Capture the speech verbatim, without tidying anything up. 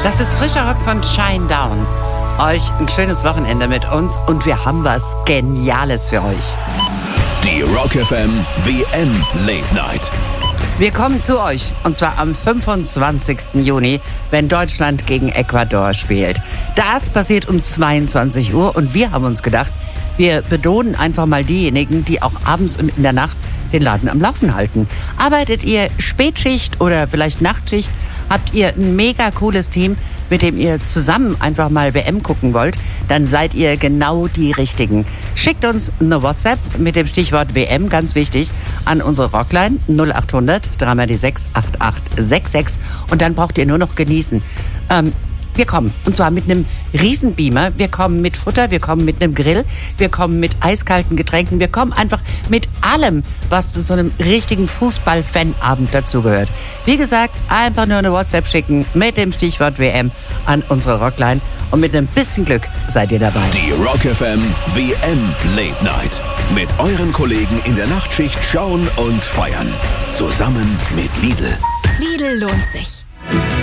Das ist frischer Rock von Shinedown. Euch ein schönes Wochenende mit uns und wir haben was Geniales für euch. Die Rock F M W M Late Night. Wir kommen zu euch und zwar am fünfundzwanzigsten Juni, wenn Deutschland gegen Ecuador spielt. Das passiert um zweiundzwanzig Uhr und wir haben uns gedacht, wir belohnen einfach mal diejenigen, die auch abends und in der Nacht den Laden am Laufen halten. Arbeitet ihr Spätschicht oder vielleicht Nachtschicht? Habt ihr ein mega cooles Team, mit dem ihr zusammen einfach mal W M gucken wollt? Dann seid ihr genau die Richtigen. Schickt uns eine WhatsApp mit dem Stichwort W M, ganz wichtig, an unsere Rockline null acht hundert drei mal die sechs acht acht sechs sechs und dann braucht ihr nur noch genießen. Ähm, Wir kommen, und zwar mit einem Riesenbeamer, wir kommen mit Futter, wir kommen mit einem Grill, wir kommen mit eiskalten Getränken, wir kommen einfach mit allem, was zu so einem richtigen Fußball-Fan-Abend dazugehört. Wie gesagt, einfach nur eine WhatsApp schicken mit dem Stichwort W M an unsere Rockline und mit einem bisschen Glück seid ihr dabei. Die Rock F M W M Late Night. Mit euren Kollegen in der Nachtschicht schauen und feiern. Zusammen mit Lidl. Lidl lohnt sich.